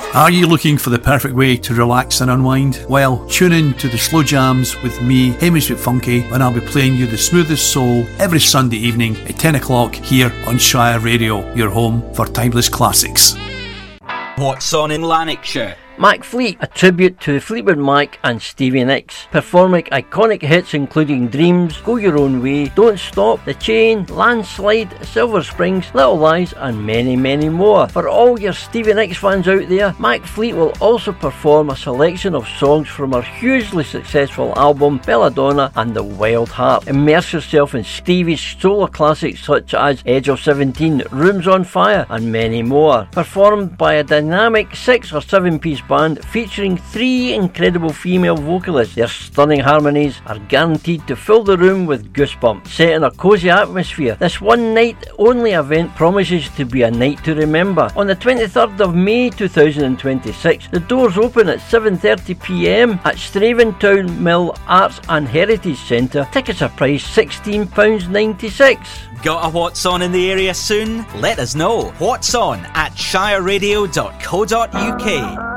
Are you looking for the perfect way to relax and unwind? Well, tune in to the Slow Jams with me, Hamish McFunky, when I'll be playing you the smoothest soul every Sunday evening at 10 o'clock here on Shire Radio, your home for timeless classics. What's on in Lanarkshire? Mac Fleet, a tribute to Fleetwood Mac and Stevie Nicks, performing iconic hits including Dreams, Go Your Own Way, Don't Stop, The Chain, Landslide, Silver Springs, Little Lies and many, many more. For all your Stevie Nicks fans out there, Mac Fleet will also perform a selection of songs from her hugely successful album Belladonna and The Wild Heart. Immerse yourself in Stevie's solo classics such as Edge of 17, Rooms on Fire and many more. Performed by a dynamic 6 or 7 piece band featuring 3 incredible female vocalists. Their stunning harmonies are guaranteed to fill the room with goosebumps, set in a cosy atmosphere. This one night only event promises to be a night to remember. On the 23rd of May 2026, the doors open at 7:30pm at Straventown Mill Arts and Heritage Centre. Tickets are priced £16.96. Got a What's On in the area soon? Let us know. What's On at shireradio.co.uk.